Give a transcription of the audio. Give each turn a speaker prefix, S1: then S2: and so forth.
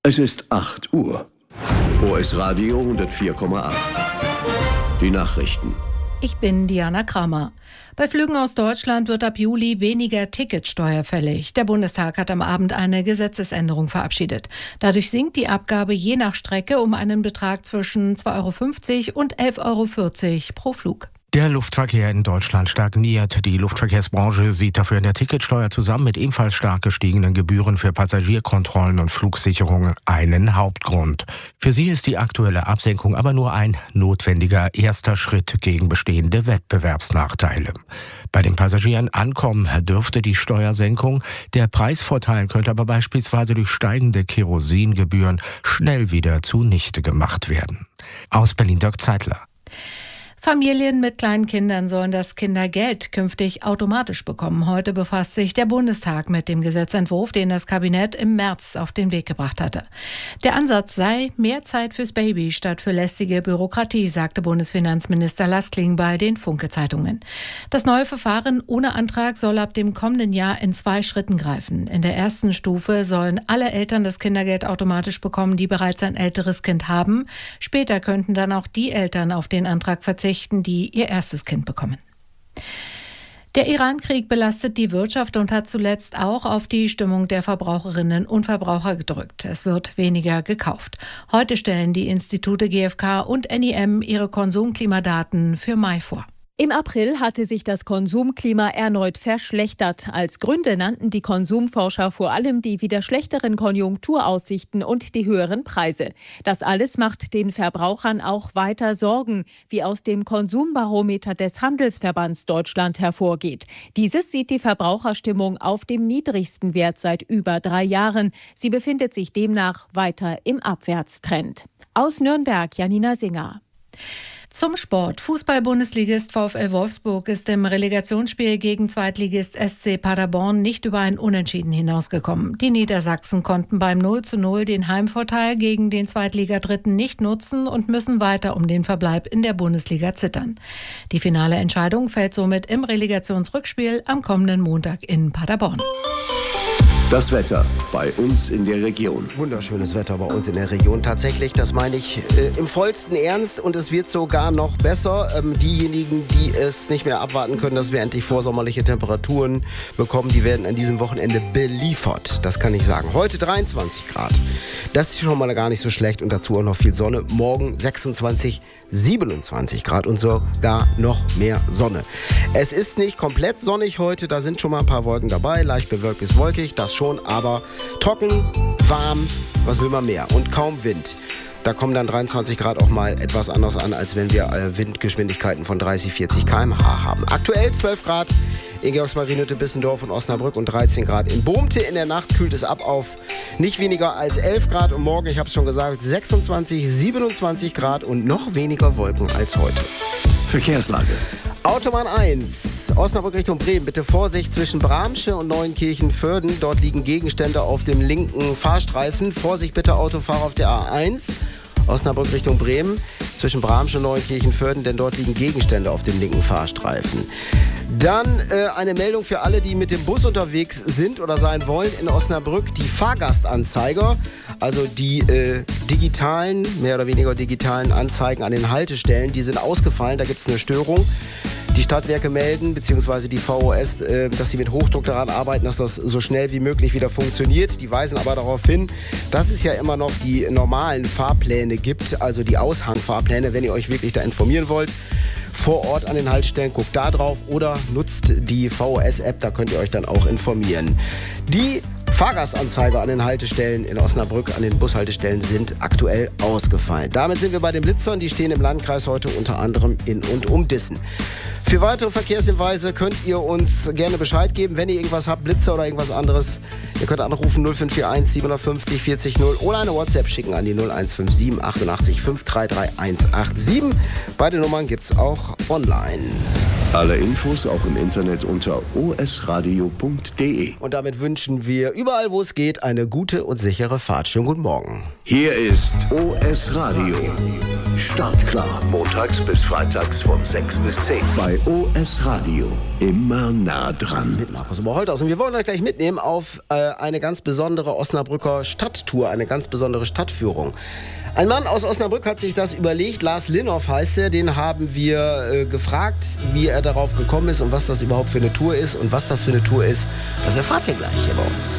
S1: Es ist 8 Uhr. OS Radio 104,8. Die Nachrichten.
S2: Ich bin Diana Kramer. Bei Flügen aus Deutschland wird ab Juli weniger Ticketsteuer fällig. Der Bundestag hat am Abend eine Gesetzesänderung verabschiedet. Dadurch sinkt die Abgabe je nach Strecke um einen Betrag zwischen 2,50 € und 11,40 € pro Flug.
S3: Der Luftverkehr in Deutschland stagniert. Die Luftverkehrsbranche sieht dafür in der Ticketsteuer zusammen mit ebenfalls stark gestiegenen Gebühren für Passagierkontrollen und Flugsicherungen einen Hauptgrund. Für sie ist die aktuelle Absenkung aber nur ein notwendiger erster Schritt gegen bestehende Wettbewerbsnachteile. Bei den Passagieren ankommen dürfte die Steuersenkung. Der Preisvorteil könnte aber beispielsweise durch steigende Kerosingebühren schnell wieder zunichte gemacht werden. Aus Berlin Dirk Zeitler.
S2: Familien mit kleinen Kindern sollen das Kindergeld künftig automatisch bekommen. Heute befasst sich der Bundestag mit dem Gesetzentwurf, den das Kabinett im März auf den Weg gebracht hatte. Der Ansatz sei mehr Zeit fürs Baby statt für lästige Bürokratie, sagte Bundesfinanzminister Lars Klingbeil den Funke-Zeitungen. Das neue Verfahren ohne Antrag soll ab dem kommenden Jahr in 2 Schritten greifen. In der ersten Stufe sollen alle Eltern das Kindergeld automatisch bekommen, die bereits ein älteres Kind haben. Später könnten dann auch die Eltern auf den Antrag verzichten, die ihr erstes Kind bekommen. Der Iran-Krieg belastet die Wirtschaft und hat zuletzt auch auf die Stimmung der Verbraucherinnen und Verbraucher gedrückt. Es wird weniger gekauft. Heute stellen die Institute GfK und NIM ihre Konsumklimadaten für Mai vor.
S4: Im April hatte sich das Konsumklima erneut verschlechtert. Als Gründe nannten die Konsumforscher vor allem die wieder schlechteren Konjunkturaussichten und die höheren Preise. Das alles macht den Verbrauchern auch weiter Sorgen, wie aus dem Konsumbarometer des Handelsverbands Deutschland hervorgeht. Dieses sieht die Verbraucherstimmung auf dem niedrigsten Wert seit über 3 Jahren. Sie befindet sich demnach weiter im Abwärtstrend. Aus Nürnberg, Janina Singer.
S2: Zum Sport. Fußball-Bundesligist VfL Wolfsburg ist im Relegationsspiel gegen Zweitligist SC Paderborn nicht über ein Unentschieden hinausgekommen. Die Niedersachsen konnten beim 0:0 den Heimvorteil gegen den Zweitligadritten nicht nutzen und müssen weiter um den Verbleib in der Bundesliga zittern. Die finale Entscheidung fällt somit im Relegationsrückspiel am kommenden Montag in Paderborn.
S1: Das Wetter bei uns in der Region.
S5: Wunderschönes Wetter bei uns in der Region. Tatsächlich, das meine ich im vollsten Ernst, und es wird sogar noch besser. Diejenigen, die es nicht mehr abwarten können, dass wir endlich vorsommerliche Temperaturen bekommen, die werden an diesem Wochenende beliefert. Das kann ich sagen. Heute 23 Grad. Das ist schon mal gar nicht so schlecht, und dazu auch noch viel Sonne. Morgen 26, 27 Grad und sogar noch mehr Sonne. Es ist nicht komplett sonnig heute, da sind schon mal ein paar Wolken dabei, leicht bewölkt bis wolkig, das schon, aber trocken, warm, was will man mehr, und kaum Wind. Da kommen dann 23 Grad auch mal etwas anders an, als wenn wir Windgeschwindigkeiten von 30, 40 km/h haben. Aktuell 12 Grad in Georgsmarienhütte, Bissendorf und Osnabrück und 13 Grad in Boomte. In der Nacht kühlt es ab auf nicht weniger als 11 Grad und morgen, ich habe es schon gesagt, 26, 27 Grad und noch weniger Wolken als heute.
S1: Verkehrslage.
S5: Autobahn 1, Osnabrück Richtung Bremen. Bitte Vorsicht zwischen Bramsche und Neuenkirchen-Vörden. Dort liegen Gegenstände auf dem linken Fahrstreifen. Vorsicht bitte Autofahrer auf der A1. Osnabrück Richtung Bremen, zwischen Bramsche und Neuenkirchen-Vörden, denn dort liegen Gegenstände auf dem linken Fahrstreifen. Dann eine Meldung für alle, die mit dem Bus unterwegs sind oder sein wollen in Osnabrück. Die Fahrgastanzeiger, also die digitalen, mehr oder weniger digitalen Anzeigen an den Haltestellen, die sind ausgefallen, da gibt es eine Störung. Die Stadtwerke melden, beziehungsweise die VOS, dass sie mit Hochdruck daran arbeiten, dass das so schnell wie möglich wieder funktioniert. Die weisen aber darauf hin, dass es ja immer noch die normalen Fahrpläne gibt, also die Aushangfahrpläne, wenn ihr euch wirklich da informieren wollt. Vor Ort an den Haltestellen, guckt da drauf oder nutzt die VOS-App, da könnt ihr euch dann auch informieren. Die Fahrgastanzeiger an den Haltestellen in Osnabrück, an den Bushaltestellen, sind aktuell ausgefallen. Damit sind wir bei den Blitzern, die stehen im Landkreis heute unter anderem in und um Dissen. Für weitere Verkehrshinweise könnt ihr uns gerne Bescheid geben, wenn ihr irgendwas habt, Blitzer oder irgendwas anderes. Ihr könnt anrufen 0541 750 40 0 oder eine WhatsApp schicken an die 0157 88 533 187. Beide Nummern gibt's auch online.
S1: Alle Infos auch im Internet unter osradio.de.
S5: Und damit wünschen wir überall, wo es geht, eine gute und sichere Fahrt. Schönen guten Morgen.
S1: Hier ist OS Radio. Startklar. Montags bis freitags von 6 bis 10. Bei OS Radio, immer nah dran.
S5: Mit Markus Oberholthaus. Und wir wollen euch gleich mitnehmen auf eine ganz besondere Osnabrücker Stadttour, eine ganz besondere Stadtführung. Ein Mann aus Osnabrück hat sich das überlegt, Lars Linhoff heißt er, den haben wir gefragt, wie er darauf gekommen ist und was das überhaupt für eine Tour ist. Und was das für eine Tour ist, das erfahrt ihr gleich hier bei uns.